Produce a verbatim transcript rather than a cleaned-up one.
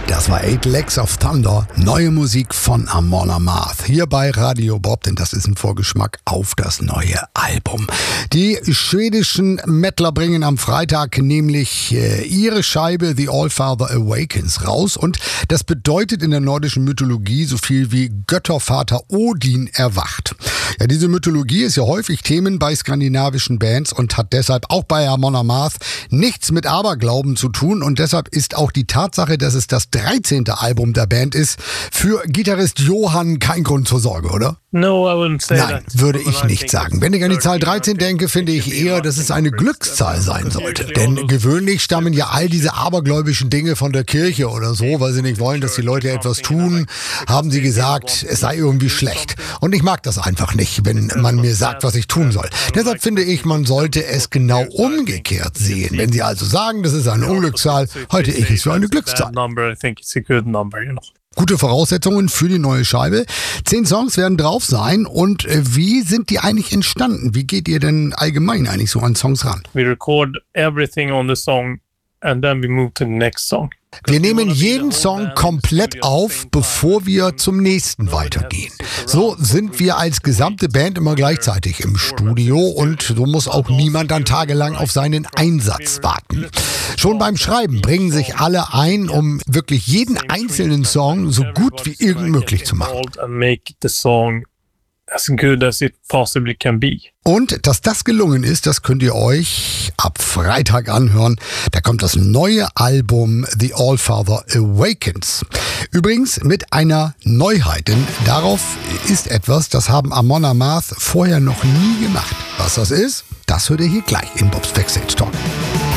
Das war Eight Legs of Thunder, neue Musik von Amon Amarth. Hier bei Radio Bob, denn das ist ein Vorgeschmack auf das neue Album. Die schwedischen Mettler bringen am Freitag nämlich äh, ihre Scheibe The Allfather Awakens raus. Und das bedeutet in der nordischen Mythologie so viel wie Göttervater Odin erwacht. Ja, diese Mythologie ist ja häufig Themen bei skandinavischen Bands und hat deshalb auch bei Amon Amarth nichts mit Aberglauben zu tun. Und deshalb ist auch die Tatsache, dass es das dreizehnte Album der Band ist, für Gitarrist Johan kein Grund zur Sorge, oder? No, I wouldn't say Nein, that. würde ich nicht sagen. Wenn ich an die Zahl dreizehn denke, finde ich eher, dass es eine Glückszahl sein sollte. Denn gewöhnlich stammen ja all diese abergläubischen Dinge von der Kirche oder so, weil sie nicht wollen, dass die Leute etwas tun, haben sie gesagt, es sei irgendwie schlecht. Und ich mag das einfach nicht, wenn man mir sagt, was ich tun soll. Deshalb finde ich, man sollte es genau umgekehrt sehen. Wenn sie also sagen, das ist eine Unglückszahl, halte ich es für eine Glückszahl. Gute Voraussetzungen für die neue Scheibe. Zehn Songs werden drauf sein. Und äh, wie sind die eigentlich entstanden? Wie geht ihr denn allgemein eigentlich so an Songs ran? We record everything on the song and then we move to the next song. Wir nehmen jeden Song komplett auf, bevor wir zum nächsten weitergehen. So sind wir als gesamte Band immer gleichzeitig im Studio und so muss auch niemand dann tagelang auf seinen Einsatz warten. Schon beim Schreiben bringen sich alle ein, um wirklich jeden einzelnen Song so gut wie irgend möglich zu machen. As good as it possibly can be. Und dass das gelungen ist, das könnt ihr euch ab Freitag anhören. Da kommt das neue Album The Allfather Awakens. Übrigens mit einer Neuheit, denn darauf ist etwas, das haben Amon Amarth vorher noch nie gemacht. Was das ist, das hört ihr hier gleich in Bobs Backstage Talk.